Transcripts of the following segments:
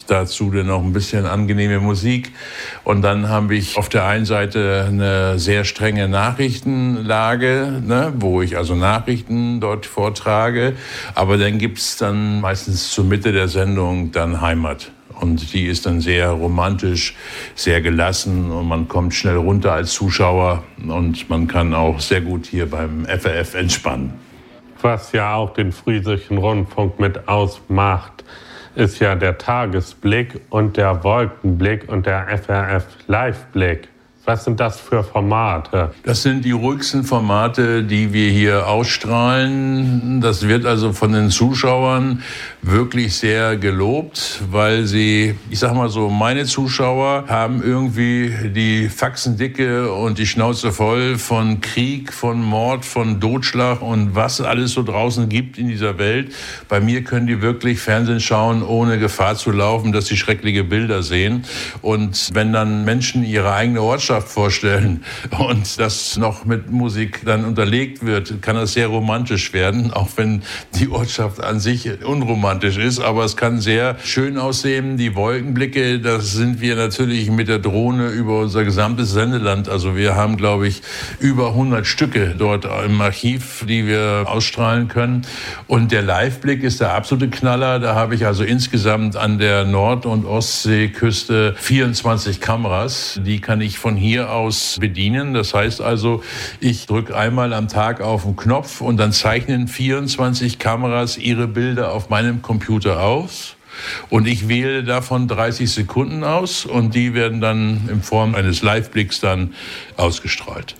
dazu dann noch ein bisschen angenehme Musik. Und dann habe ich auf der einen Seite eine sehr strenge Nachrichtenlage, ne, wo ich also Nachrichten dort vortrage. Aber dann gibt's dann meistens zur Mitte der Sendung dann Heimat. Und die ist dann sehr romantisch, sehr gelassen und man kommt schnell runter als Zuschauer und man kann auch sehr gut hier beim FRF entspannen. Was ja auch den Friesischen Rundfunk mit ausmacht, ist ja der Tagesblick und der Wolkenblick und der FRF Liveblick. Was sind das für Formate? Das sind die ruhigsten Formate, die wir hier ausstrahlen. Das wird also von den Zuschauern wirklich sehr gelobt, weil sie, ich sag mal so, meine Zuschauer haben irgendwie die Faxendicke und die Schnauze voll von Krieg, von Mord, von Totschlag und was alles so draußen gibt in dieser Welt. Bei mir können die wirklich Fernsehen schauen, ohne Gefahr zu laufen, dass sie schreckliche Bilder sehen. Und wenn dann Menschen ihre eigene Ortschaft vorstellen und das noch mit Musik dann unterlegt wird, kann das sehr romantisch werden, auch wenn die Ortschaft an sich unromantisch ist, aber es kann sehr schön aussehen. Die Wolkenblicke, das sind wir natürlich mit der Drohne über unser gesamtes Sendeland. Also wir haben, glaube ich, über 100 Stücke dort im Archiv, die wir ausstrahlen können. Und der Liveblick ist der absolute Knaller. Da habe ich also insgesamt an der Nord- und Ostseeküste 24 Kameras. Die kann ich von hier aus bedienen. Das heißt also, ich drücke einmal am Tag auf den Knopf und dann zeichnen 24 Kameras ihre Bilder auf meinem Computer aus. Und ich wähle davon 30 Sekunden aus und die werden dann in Form eines Liveblicks dann ausgestrahlt.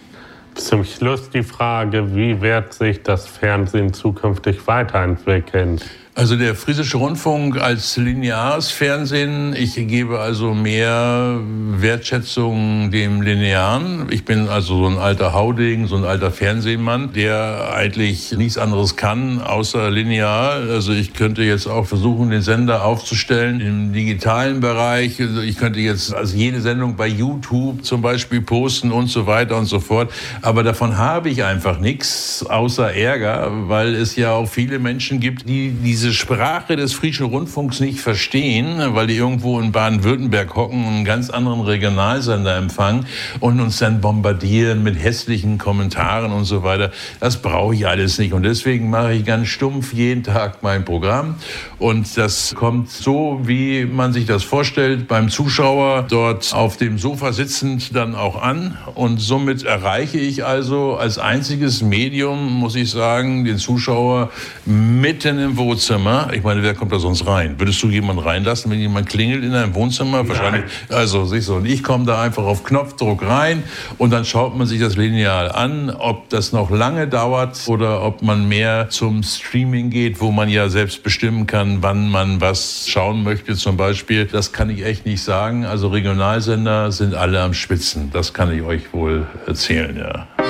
Zum Schluss die Frage, wie wird sich das Fernsehen zukünftig weiterentwickeln? Also der Friesische Rundfunk als lineares Fernsehen, ich gebe also mehr Wertschätzung dem Linearen. Ich bin also so ein alter Haudegen, so ein alter Fernsehmann, der eigentlich nichts anderes kann, außer linear. Also ich könnte jetzt auch versuchen, den Sender aufzustellen im digitalen Bereich. Also ich könnte jetzt also jede Sendung bei YouTube zum Beispiel posten und so weiter und so fort. Aber davon habe ich einfach nichts, außer Ärger, weil es ja auch viele Menschen gibt, die diese Sprache des Friesischen Rundfunks nicht verstehen, weil die irgendwo in Baden-Württemberg hocken und einen ganz anderen Regionalsender empfangen und uns dann bombardieren mit hässlichen Kommentaren und so weiter. Das brauche ich alles nicht und deswegen mache ich ganz stumpf jeden Tag mein Programm und das kommt so, wie man sich das vorstellt, beim Zuschauer dort auf dem Sofa sitzend dann auch an und somit erreiche ich also als einziges Medium, muss ich sagen, den Zuschauer mitten im Wohnzimmer. Ich meine, wer kommt da sonst rein? Würdest du jemanden reinlassen, wenn jemand klingelt in deinem Wohnzimmer? Wahrscheinlich. Also, siehst du, und ich komme da einfach auf Knopfdruck rein und dann schaut man sich das lineal an, ob das noch lange dauert oder ob man mehr zum Streaming geht, wo man ja selbst bestimmen kann, wann man was schauen möchte zum Beispiel. Das kann ich echt nicht sagen. Also Regionalsender sind alle am Spitzen. Das kann ich euch wohl erzählen, ja.